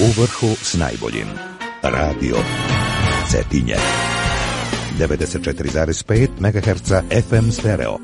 U vrhu s najboljim. Radio Cetinje. 94,5 MHz FM stereo.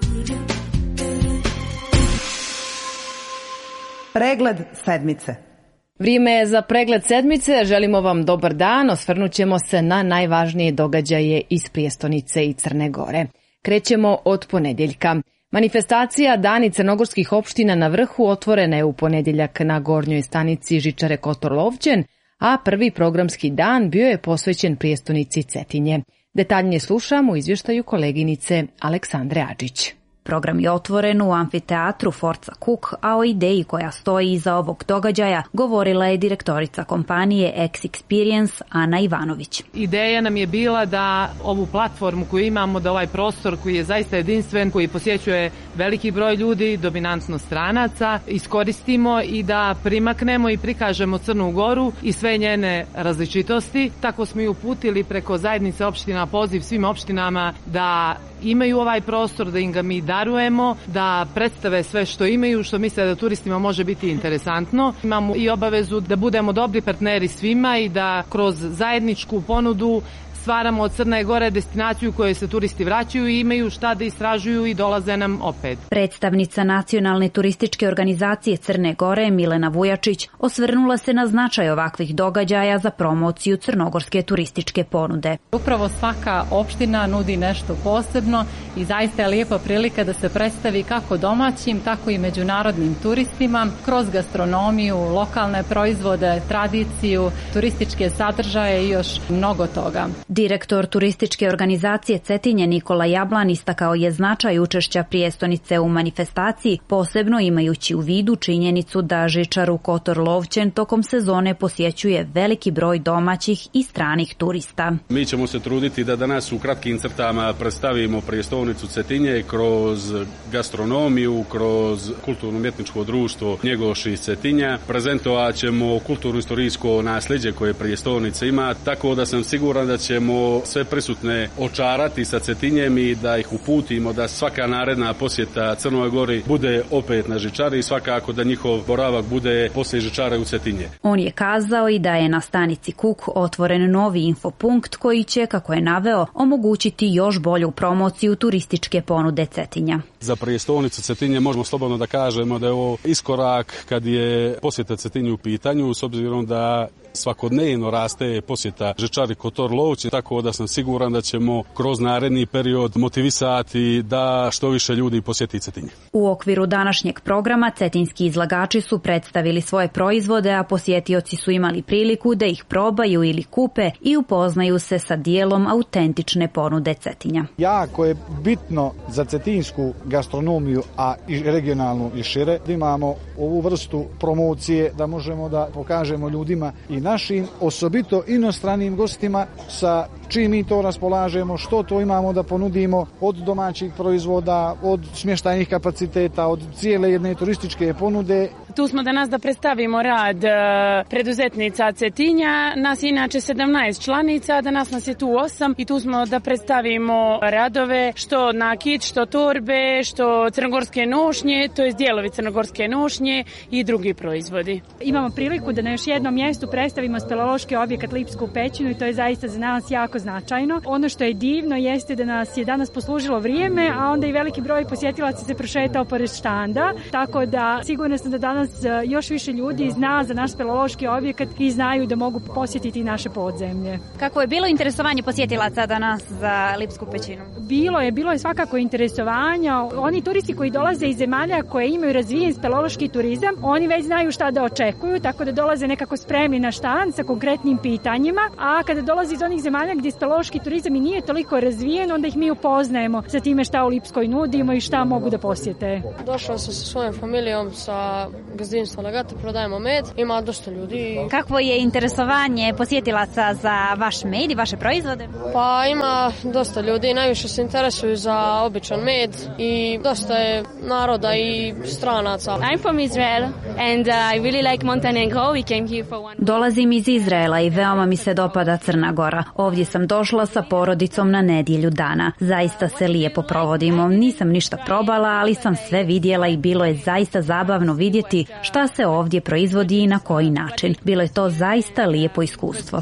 Pregled sedmice. Vrijeme je za pregled sedmice. Želimo vam dobar dan. Osvrnut ćemo se na najvažnije događaje iz prijestonice i Crne Gore. Krećemo od ponedjeljka. Manifestacija Dani crnogorskih opština na vrhu otvorena je u ponedjeljak na gornjoj stanici žičare Kotor-Lovćen, a prvi programski dan bio je posvećen prijestonici Cetinje. Detaljnije slušamo u izvještaju koleginice Aleksandre Adžić. Program je otvoren u amfiteatru Forza Cook, a o ideji koja stoji iza ovog događaja govorila je direktorica kompanije X Experience Ana Ivanović. Ideja nam je bila da ovu platformu koju imamo, da ovaj prostor koji je zaista jedinstven, koji posjećuje veliki broj ljudi, dominantno stranaca, iskoristimo i da primaknemo i prikažemo Crnu Goru i sve njene različitosti. Tako smo i uputili preko zajednice opština poziv svim opštinama da imaju ovaj prostor, da im ga mi darujemo, da predstave sve što imaju, što misle da turistima može biti interesantno. Imamo i obavezu da budemo dobri partneri svima i da kroz zajedničku ponudu stvaramo od Crne Gore destinaciju u kojoj se turisti vraćaju i imaju šta da istražuju i dolaze nam opet. Predstavnica Nacionalne turističke organizacije Crne Gore Milena Vujačić osvrnula se na značaj ovakvih događaja za promociju crnogorske turističke ponude. Upravo svaka opština nudi nešto posebno i zaista je lijepa prilika da se predstavi kako domaćim, tako i međunarodnim turistima kroz gastronomiju, lokalne proizvode, tradiciju, turističke sadržaje i još mnogo toga. Direktor turističke organizacije Cetinje Nikola Jablan istakao je značaj učešća prijestonice u manifestaciji, posebno imajući u vidu činjenicu da žičaru Kotor-Lovćen tokom sezone posjećuje veliki broj domaćih i stranih turista. Mi ćemo se truditi da danas u kratkim crtama predstavimo prijestolnicu Cetinje kroz gastronomiju, kroz kulturno-umjetničko društvo Njegoši iz Cetinja. Prezentovat ćemo kulturno-istorijsko nasljeđe koje prijestolnica ima, tako da sam siguran da ćemo sve prisutne očarati sa Cetinjem i da ih uputimo da svaka naredna posjeta Crnoj Gori bude opet na žičari i svakako da njihov boravak bude poslije žičare u Cetinje. On je kazao i da je na stanici Kuk otvoren novi infopunkt koji će, kako je naveo, omogućiti još bolju promociju turističke ponude Cetinja. Za prijestolnicu Cetinje možemo slobodno da kažemo da je ovo iskorak kad je posjeta Cetinju u pitanju, s obzirom da svakodnevno raste posjeta žičari Kotor-Lovćen, tako da sam siguran da ćemo kroz naredni period motivisati da što više ljudi posjeti Cetinje. U okviru današnjeg programa cetinski izlagači su predstavili svoje proizvode, a posjetioci su imali priliku da ih probaju ili kupe i upoznaju se sa dijelom autentične ponude Cetinja. Jako je bitno za cetinsku gastronomiju, a i regionalnu i šire, da imamo ovu vrstu promocije, da možemo da pokažemo ljudima i našim, osobito inostranim gostima, sa čim mi to raspolažemo, što to imamo da ponudimo od domaćih proizvoda, od smještajnih kapaciteta, od cijele jedne turističke ponude. Tu smo danas da predstavimo rad preduzetnica Cetinja. Nas je inače 17 članica, danas nas je tu 8 i tu smo da predstavimo radove, što nakit, što torbe, što crnogorske nošnje, to je dijelovi crnogorske nošnje i drugi proizvodi. Imamo priliku da na još jednom mjestu predstavimo speleološki objekat Lipsku pećinu i to je zaista za nas jako značajno. Ono što je divno jeste da nas je danas poslužilo vrijeme, a onda i veliki broj posjetilaca se prošetao pored štanda, tako da sigurno sam da danas još više ljudi zna za naš speleološki objekat i znaju da mogu posjetiti naše podzemlje. Kako je bilo interesovanje posjetilaca danas za Lipsku pećinu? Bilo je svakako interesovanja. Oni turisti koji dolaze iz zemalja koje imaju razvijen speleološki turizam, oni već znaju šta da očekuju, tako da dolaze nekako spremni na štand sa konkretnim pitanjima, a kada dolaze iz onih zemalja gdje speleološki turizam i nije toliko razvijen, onda ih mi upoznajemo sa time šta u Lipskoj nudimo i šta mogu da posjete. Došla sam sa svojom familijom, sa gazdinstva Legata, prodajemo med, ima dosta ljudi. Kakvo je interesovanje posjetilaca za vaš med i vaše proizvode? Pa ima dosta ljudi, najviše se interesuju za običan med i dosta je naroda i stranaca. I'm from Israel and I really like Montenegro. We came here for one. Dolazim iz Izraela i veoma mi se dopada Crna Gora. Ovdje sam došla sa porodicom na nedjelju dana. Zaista se lijepo provodimo. Nisam ništa probala, ali sam sve vidjela i bilo je zaista zabavno vidjeti šta se ovdje proizvodi i na koji način. Bilo je to zaista lijepo iskustvo.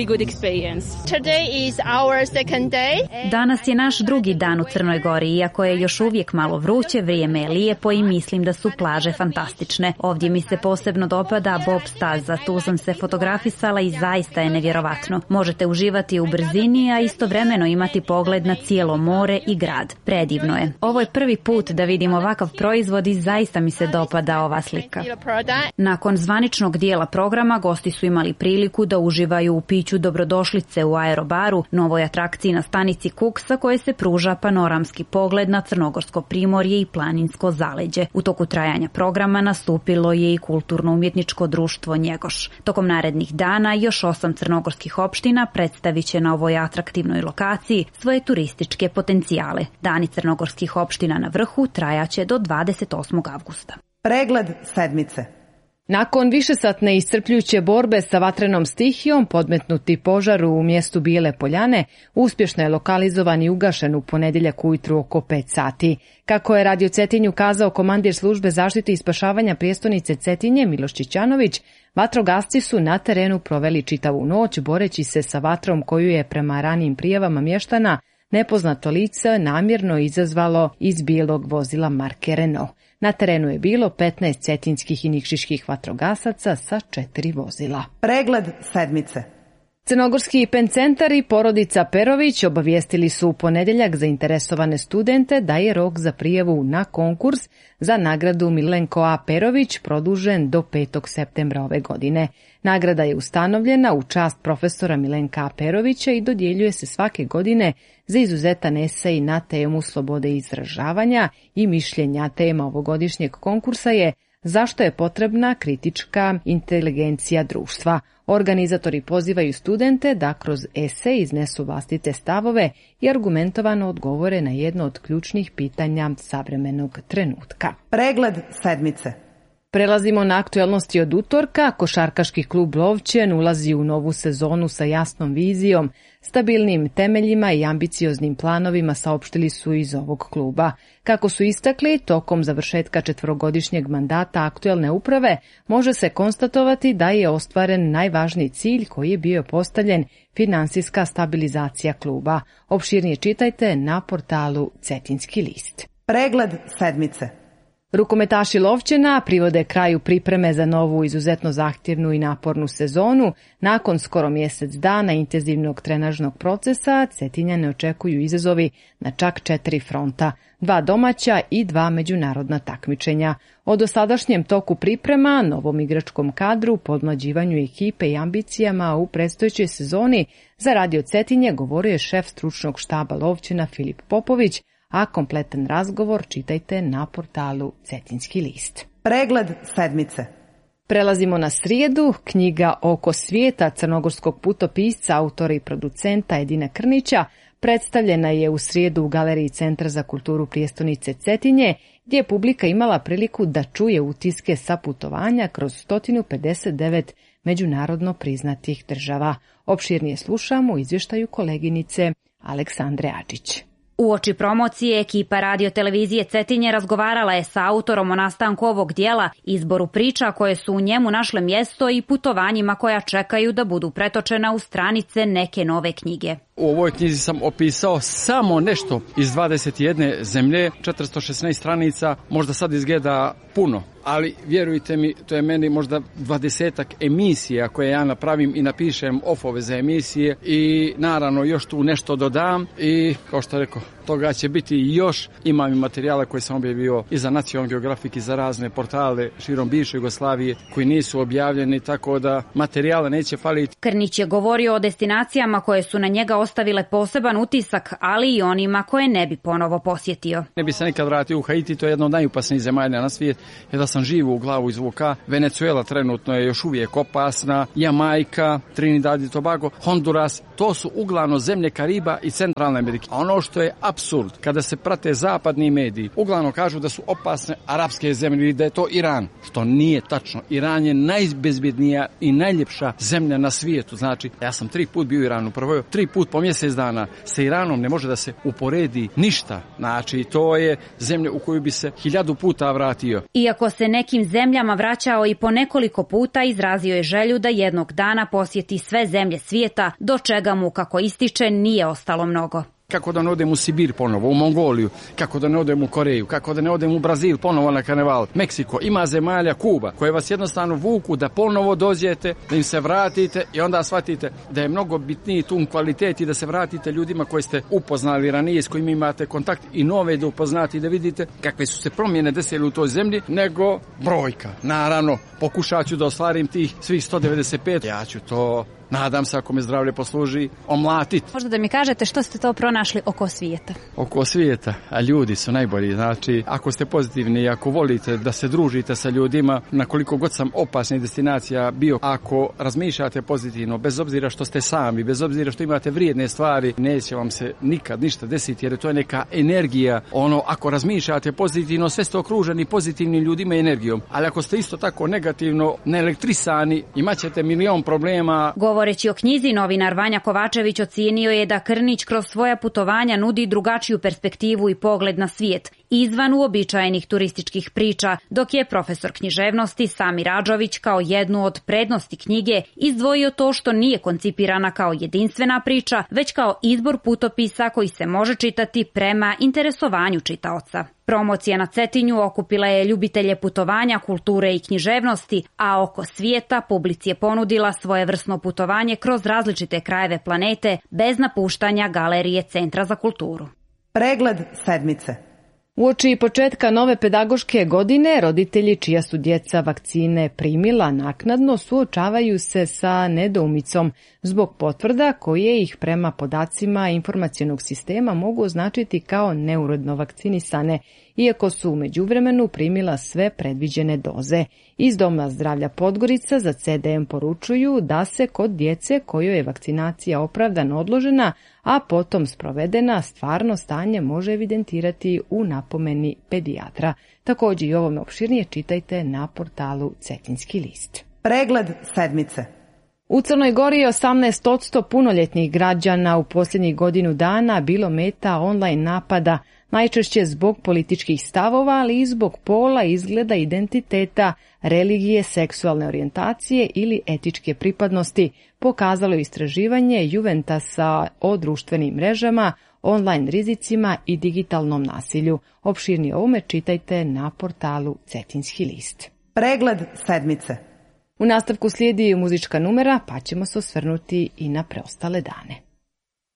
Danas je naš drugi dan u Crnoj Gori, iako je još uvijek malo vruće, vrijeme je lijepo i mislim da su plaže fantastične. Ovdje mi se posebno dopada bob staza, tu sam se fotografisala i zaista je nevjerovatno. Možete uživati u brzini, a istovremeno imati pogled na cijelo more i grad. Predivno je. Ovo je prvi put da vidim ovakav proizvod i zaista mi se dopada ova slika. Nakon zvaničnog dijela programa gosti su imali priliku da uživaju u piću dobrodošlice u aerobaru, novoj atrakciji na stanici Kuksa koje se pruža panoramski pogled na crnogorsko primorje i planinsko zaleđe. U toku trajanja programa nastupilo je i kulturno-umjetničko društvo Njegoš. Tokom narednih dana još 8 crnogorskih opština predstavit će na ovoj atraktivnoj lokaciji svoje turističke potencijale. Dani crnogorskih opština na vrhu trajaće do 28. avgusta. Pregled sedmice. Nakon višesatne iscrpljujuće borbe sa vatrenom stihijom, podmetnuti požar u mjestu Bijele Poljane uspješno je lokalizovan i ugašen u ponedjeljak ujutru oko 5 sati. Kako je Radio Cetinju kazao komandir službe zaštite i spašavanja prijestolnice Cetinje Miloš Čićanović, vatrogasci su na terenu proveli čitavu noć boreći se sa vatrom koju je prema ranijim prijavama mještana nepoznato lice namjerno izazvalo iz bijelog vozila marke Renault. Na terenu je bilo 15 cetinskih i nikšiških vatrogasaca sa 4 vozila. Pregled sedmice. Crnogorski PEN centar i porodica Perović obavijestili su u ponedjeljak zainteresovane studente da je rok za prijavu na konkurs za nagradu Milenko A. Perović produžen do 5. septembra ove godine. Nagrada je ustanovljena u čast profesora Milenka A. Perovića i dodjeljuje se svake godine za izuzetan esej na temu slobode izražavanja i mišljenja. Tema ovogodišnjeg konkursa je zašto je potrebna kritička inteligencija društva. Organizatori pozivaju studente da kroz esej iznesu vlastite stavove i argumentovano odgovore na jedno od ključnih pitanja savremenog trenutka. Pregled sedmice. Prelazimo na aktualnosti od utorka. Košarkaški klub Lovćen ulazi u novu sezonu sa jasnom vizijom, stabilnim temeljima i ambicioznim planovima, saopštili su iz ovog kluba. Kako su istakli, tokom završetka 4-godišnjeg mandata aktuelne uprave može se konstatovati da je ostvaren najvažniji cilj koji je bio postavljen, finansijska stabilizacija kluba. Opširnije čitajte na portalu Cetinski list. Pregled sedmice. Rukometaši Lovćena privode kraju pripreme za novu izuzetno zahtjevnu i napornu sezonu. Nakon skoro mjesec dana intenzivnog trenažnog procesa, Cetinjane očekuju izazovi na čak 4 fronta, 2 domaća i 2 međunarodna takmičenja. O dosadašnjem toku priprema, novom igračkom kadru, podmlađivanju ekipe i ambicijama u predstojećoj sezoni za Radio Cetinje govorio je šef stručnog štaba Lovćena Filip Popović, a kompletan razgovor čitajte na portalu Cetinski list. Pregled sedmice. Prelazimo na srijedu. Knjiga Oko svijeta crnogorskog putopisca, autora i producenta Edina Krnića predstavljena je u srijedu u Galeriji Centra za kulturu prijestolnice Cetinje, gdje je publika imala priliku da čuje utiske sa putovanja kroz 159 međunarodno priznatih država. Opširnije slušamo u izvještaju koleginice Aleksandre Adžić. Uoči promocije, ekipa Radio televizije Cetinje razgovarala je sa autorom o nastanku ovog dijela, izboru priča koje su u njemu našle mjesto i putovanjima koja čekaju da budu pretočena u stranice neke nove knjige. U ovoj knjizi sam opisao samo nešto iz 21 zemlje, 416 stranica, možda sad izgleda puno, ali vjerujte mi, to je meni možda 20-ak emisija koje ja napravim i napišem ofove za emisije i naravno još tu nešto dodam i kao što rekao, toga će biti još. Imam i materijala koje sam objavio i za Nacional Geographic i za razne portale širom bivše Jugoslavije koji nisu objavljeni, tako da materijala neće faliti. Krnić je govorio o destinacijama koje su na njega ostavile poseban utisak, ali i onima koje ne bi ponovo posjetio. Ne bi se nikad vratio u Haiti, to je jedna od najopasnijih zemalja na svijet, jer da sam živo u glavu izvuka. Venezuela trenutno je još uvijek opasna, Jamajka, Trinidad i Tobago, Honduras, to su uglavnom zemlje Kariba i Centralne Amerike. A ono što je apsurd, kada se prate zapadni mediji, uglavnom kažu da su opasne arapske zemlje i da je to Iran, što nije tačno. Iran je najbezbjednija i najljepša zemlja na svijetu. Znači, ja sam 3 put bio u Iranu, prvo 3 put po mjesec dana sa Iranom ne može da se uporedi ništa. Znači, to je zemlja u koju bi se 1000 puta vratio. Iako se nekim zemljama vraćao i po nekoliko puta, izrazio je želju da jednog dana posjeti sve zemlje svijeta, do čega mu, kako ističe, nije ostalo mnogo. Kako da ne odem u Sibir ponovo, u Mongoliju, kako da ne odem u Koreju, kako da ne odem u Brazil ponovo na karneval, Meksiko, ima zemalja, Kuba, koje vas jednostavno vuku da ponovo dođete, da im se vratite i onda shvatite da je mnogo bitniji tu kvalitet i da se vratite ljudima koje ste upoznali ranije, s kojima imate kontakt i nove da upoznate i da vidite kakve su se promjene desile u toj zemlji, nego brojka. Naravno, pokušat ću da ostvarim tih svih 195, ja ću to, nadam se, ako me zdravlje posluži, omlatiti. Možda da mi kažete što ste to pronašli oko svijeta? Oko svijeta, a ljudi su najbolji. Znači, ako ste pozitivni i ako volite da se družite sa ljudima, na koliko god sam opasnih destinacija bio, ako razmišljate pozitivno, bez obzira što ste sami, bez obzira što imate vrijedne stvari, neće vam se nikad ništa desiti, jer to je neka energija. Ako razmišljate pozitivno, sve ste okruženi pozitivnim ljudima i energijom. Ali ako ste isto tako negativno, neelektrisani, imat ćete milion problema. Govoreći o knjizi, novinar Vanja Kovačević ocijenio je da Krnić kroz svoja putovanja nudi drugačiju perspektivu i pogled na svijet, izvan uobičajenih turističkih priča, dok je profesor književnosti Samir Adžović kao jednu od prednosti knjige izdvojio to što nije koncipirana kao jedinstvena priča, već kao izbor putopisa koji se može čitati prema interesovanju čitaoca. Promocija na Cetinju okupila je ljubitelje putovanja, kulture i književnosti, a oko svijeta publici je ponudila svojevrsno putovanje kroz različite krajeve planete bez napuštanja galerije Centra za kulturu. Pregled sedmice. Uoči početka nove pedagoške godine, roditelji čija su djeca vakcine primila naknadno suočavaju se sa nedoumicom zbog potvrda koje ih prema podacima informacionog sistema mogu označiti kao neuredno vakcinisane, iako su u međuvremenu primila sve predviđene doze. Iz Doma zdravlja Podgorica za CDM poručuju da se kod djece kojoj je vakcinacija opravdano odložena, a potom sprovedena, stvarno stanje može evidentirati u napomeni pedijatra. Također i ovome opširnije čitajte na portalu Cetinski list. Pregled sedmice. U Crnoj Gori je 18% punoljetnih građana u posljednjih godinu dana bilo meta online napada, najčešće zbog političkih stavova, ali i zbog pola, izgleda, identiteta, religije, seksualne orijentacije ili etičke pripadnosti, pokazalo je istraživanje Juventasa o društvenim mrežama, online rizicima i digitalnom nasilju. Opširnije ovome čitajte na portalu Cetinski list. Pregled sedmice. U nastavku slijedi muzička numera, pa ćemo se osvrnuti i na preostale dane.